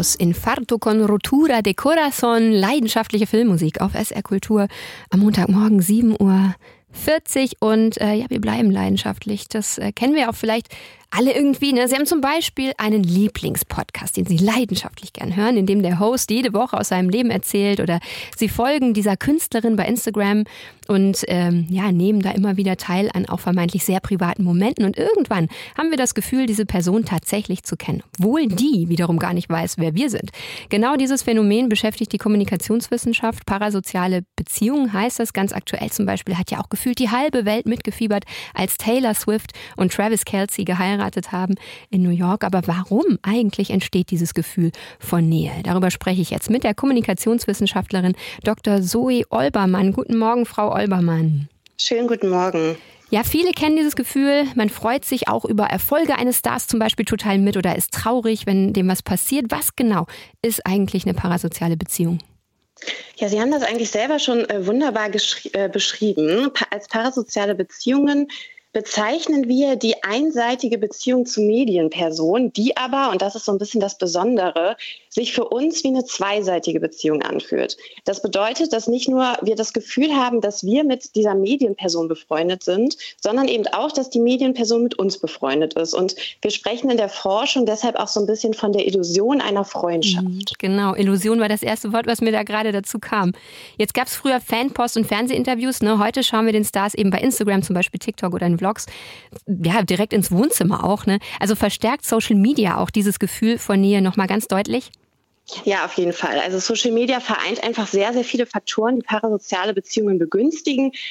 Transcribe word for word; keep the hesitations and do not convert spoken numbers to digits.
aus Infarto con Rotura de Corazon, leidenschaftliche Filmmusik auf S R Kultur am Montagmorgen sieben Uhr vierzig und äh, ja, wir bleiben leidenschaftlich. Das äh, kennen wir auch vielleicht alle irgendwie, ne? Sie haben zum Beispiel einen Lieblingspodcast, den Sie leidenschaftlich gern hören, in dem der Host jede Woche aus seinem Leben erzählt, oder Sie folgen dieser Künstlerin bei Instagram und ähm, ja, nehmen da immer wieder teil an auch vermeintlich sehr privaten Momenten, und irgendwann haben wir das Gefühl, diese Person tatsächlich zu kennen, obwohl die wiederum gar nicht weiß, wer wir sind. Genau dieses Phänomen beschäftigt die Kommunikationswissenschaft. Parasoziale Beziehungen heißt das. Ganz aktuell zum Beispiel hat ja auch gefühlt die halbe Welt mitgefiebert, als Taylor Swift und Travis Kelce geheiratet haben in New York. Aber warum eigentlich entsteht dieses Gefühl von Nähe? Darüber spreche ich jetzt mit der Kommunikationswissenschaftlerin Doktor Zoe Olbermann. Guten Morgen, Frau Olbermann. Schönen guten Morgen. Ja, viele kennen dieses Gefühl. Man freut sich auch über Erfolge eines Stars zum Beispiel total mit oder ist traurig, wenn dem was passiert. Was genau ist eigentlich eine parasoziale Beziehung? Ja, Sie haben das eigentlich selber schon äh, wunderbar geschri- äh, beschrieben. Pa- als parasoziale Beziehungen bezeichnen wir die einseitige Beziehung zu Medienpersonen, die aber, und das ist so ein bisschen das Besondere, sich für uns wie eine zweiseitige Beziehung anfühlt. Das bedeutet, dass nicht nur wir das Gefühl haben, dass wir mit dieser Medienperson befreundet sind, sondern eben auch, dass die Medienperson mit uns befreundet ist. Und wir sprechen in der Forschung deshalb auch so ein bisschen von der Illusion einer Freundschaft. Genau, Illusion war das erste Wort, was mir da gerade dazu kam. Jetzt gab es früher Fanpost und Fernsehinterviews, ne? Heute schauen wir den Stars eben bei Instagram, zum Beispiel TikTok oder in Vlogs, ja, direkt ins Wohnzimmer auch, ne? Also verstärkt Social Media auch dieses Gefühl von Nähe nochmal ganz deutlich? Ja, auf jeden Fall. Also Social Media vereint einfach sehr, sehr viele Faktoren, die parasoziale Beziehungen begünstigen.